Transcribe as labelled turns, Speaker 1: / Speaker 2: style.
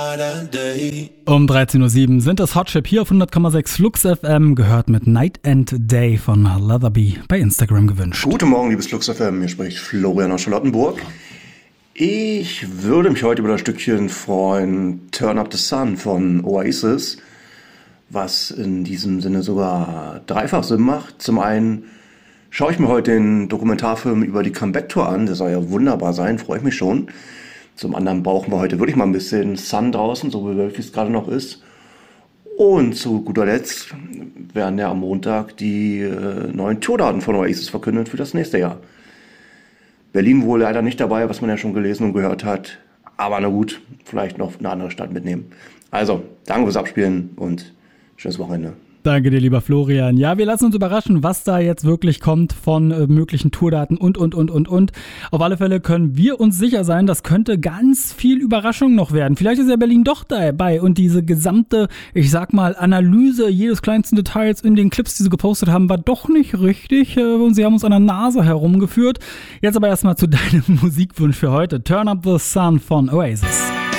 Speaker 1: Um 13.07 Uhr sind das Hotchip hier auf 100,6 Flux FM, gehört mit Night and Day von Leatherby bei Instagram gewünscht.
Speaker 2: Guten Morgen, liebes Flux FM, hier spricht Florian aus Charlottenburg. Ich würde mich heute über das Stückchen freuen, Turn Up the Sun von Oasis, was in diesem Sinne sogar dreifach Sinn macht. Zum einen schaue ich mir heute den Dokumentarfilm über die Comeback-Tour an, der soll ja wunderbar sein, freue ich mich schon. Zum anderen brauchen wir heute wirklich mal ein bisschen Sun draußen, so bewölkt wie es gerade noch ist. Und zu guter Letzt werden ja am Montag die neuen Tourdaten von Oasis verkündet für das nächste Jahr. Berlin wohl leider nicht dabei, was man ja schon gelesen und gehört hat. Aber na gut, vielleicht noch eine andere Stadt mitnehmen. Also, danke fürs Abspielen und schönes Wochenende.
Speaker 1: Danke dir, lieber Florian. Ja, wir lassen uns überraschen, was da jetzt wirklich kommt von möglichen Tourdaten und. Auf alle Fälle können wir uns sicher sein, das könnte ganz viel Überraschung noch werden. Vielleicht ist ja Berlin doch dabei und diese gesamte, ich sag mal, Analyse jedes kleinsten Details in den Clips, die sie gepostet haben, war doch nicht richtig und sie haben uns an der Nase herumgeführt. Jetzt aber erstmal zu deinem Musikwunsch für heute. Turn Up the Sun von Oasis.